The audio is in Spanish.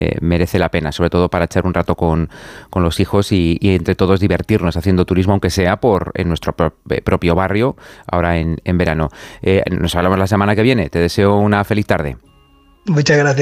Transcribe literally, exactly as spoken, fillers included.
eh, merece la pena, sobre todo para echar un rato con, con los hijos y, y entre todos divertirnos haciendo turismo, aunque sea por en nuestro pro, eh, propio barrio, ahora en, en verano. Eh, nos hablamos la semana que viene. Te deseo una feliz tarde. Muchas gracias.